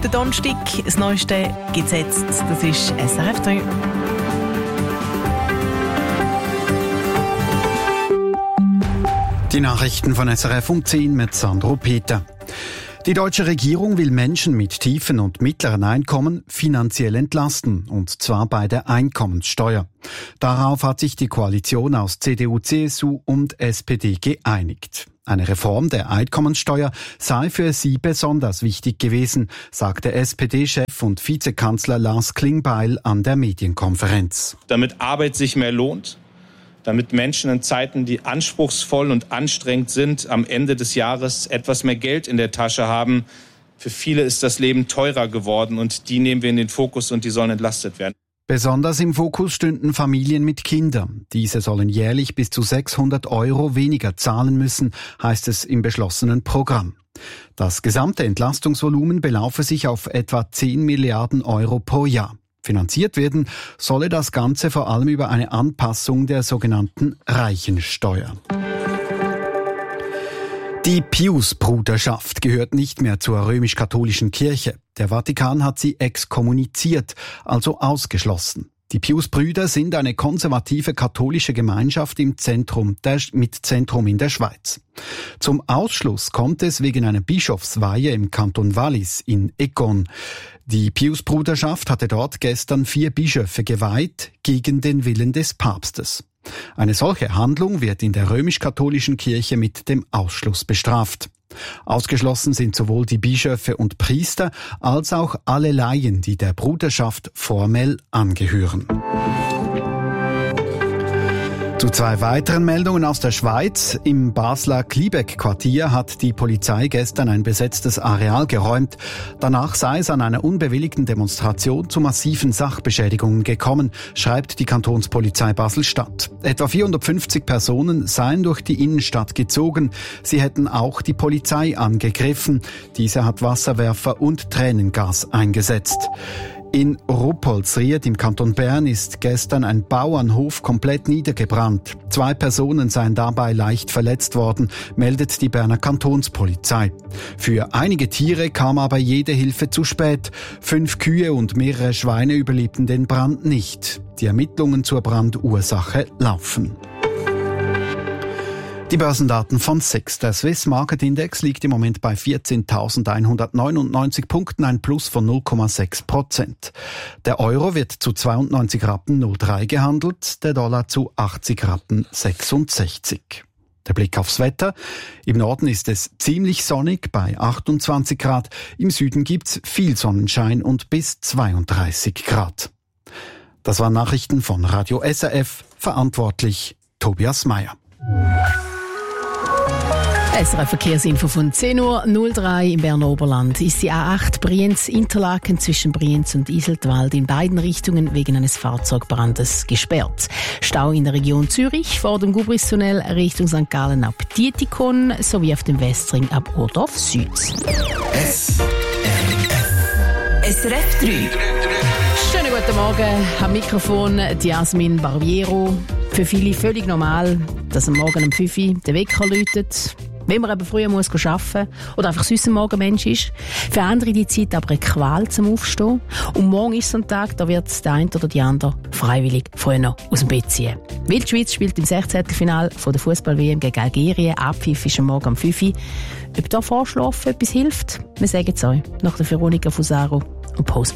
guten Donnerstag. Das Neueste gibt es jetzt. Das ist SRF 3. Die Nachrichten von SRF um 10 mit Sandro Peter. Die deutsche Regierung will Menschen mit tiefen und mittleren Einkommen finanziell entlasten, und zwar bei der Einkommenssteuer. Darauf hat sich die Koalition aus CDU, CSU und SPD geeinigt. Eine Reform der Einkommenssteuer sei für sie besonders wichtig gewesen, sagte SPD-Chef und Vizekanzler Lars Klingbeil an der Medienkonferenz. Damit Arbeit sich mehr lohnt, damit Menschen in Zeiten, die anspruchsvoll und anstrengend sind, am Ende des Jahres etwas mehr Geld in der Tasche haben. Für viele ist das Leben teurer geworden und die nehmen wir in den Fokus und die sollen entlastet werden. Besonders im Fokus stünden Familien mit Kindern. Diese sollen jährlich bis zu 600 € weniger zahlen müssen, heißt es im beschlossenen Programm. Das gesamte Entlastungsvolumen belaufe sich auf etwa 10 Milliarden € pro Jahr. Finanziert werden solle das Ganze vor allem über eine Anpassung der sogenannten Reichensteuer. Die Pius-Bruderschaft gehört nicht mehr zur römisch-katholischen Kirche. Der Vatikan hat sie exkommuniziert, also ausgeschlossen. Die Pius-Brüder sind eine konservative katholische Gemeinschaft mit Zentrum in der Schweiz. Zum Ausschluss kommt es wegen einer Bischofsweihe im Kanton Wallis in Egon. Die Pius-Bruderschaft hatte dort gestern 4 Bischöfe geweiht, gegen den Willen des Papstes. Eine solche Handlung wird in der römisch-katholischen Kirche mit dem Ausschluss bestraft. Ausgeschlossen sind sowohl die Bischöfe und Priester als auch alle Laien, die der Bruderschaft formell angehören. Zu 2 weiteren Meldungen aus der Schweiz. Im Basler Kliebeck-Quartier hat die Polizei gestern ein besetztes Areal geräumt. Danach sei es an einer unbewilligten Demonstration zu massiven Sachbeschädigungen gekommen, schreibt die Kantonspolizei Basel-Stadt. Etwa 450 Personen seien durch die Innenstadt gezogen. Sie hätten auch die Polizei angegriffen. Diese hat Wasserwerfer und Tränengas eingesetzt. In Ruppoldsried im Kanton Bern ist gestern ein Bauernhof komplett niedergebrannt. 2 Personen seien dabei leicht verletzt worden, meldet die Berner Kantonspolizei. Für einige Tiere kam aber jede Hilfe zu spät. 5 Kühe und mehrere Schweine überlebten den Brand nicht. Die Ermittlungen zur Brandursache laufen. Die Börsendaten von SIX. Der Swiss Market Index liegt im Moment bei 14.199 Punkten, ein Plus von 0,6%. Der Euro wird zu 92,03 Rappen gehandelt, der Dollar zu 80,66 Rappen. Der Blick aufs Wetter. Im Norden ist es ziemlich sonnig bei 28 Grad. Im Süden gibt's viel Sonnenschein und bis 32 Grad. Das waren Nachrichten von Radio SRF. Verantwortlich Tobias Meyer. SRF Verkehrsinfo von 10.03 Uhr im Berner Oberland ist die A8 Brienz-Interlaken zwischen Brienz und Iseltwald in beiden Richtungen wegen eines Fahrzeugbrandes gesperrt. Stau in der Region Zürich vor dem Gubristunnel Richtung St. Gallen ab Dietikon sowie auf dem Westring ab Urdorf Süd. SRF 3. Schönen guten Morgen, am Mikrofon Jasmin Barbiero. Für viele völlig normal, dass am Morgen um 5 Uhr der Wecker läutet, wenn man eben früher muss arbeiten oder einfach sonst ein Morgenmensch ist. Für andere die Zeit aber eine Qual zum Aufstehen. Und morgen ist so ein Tag, da wird der eine oder die andere freiwillig früher noch aus dem Bett ziehen. Wildschweiz spielt im 16. Finale der Fußball-WM gegen Algerien. Abpfiff ist am Morgen um 5 Uhr. Ob da Vorschlafen etwas hilft, wir sagen es euch nach der Veronika Fusaro und Post.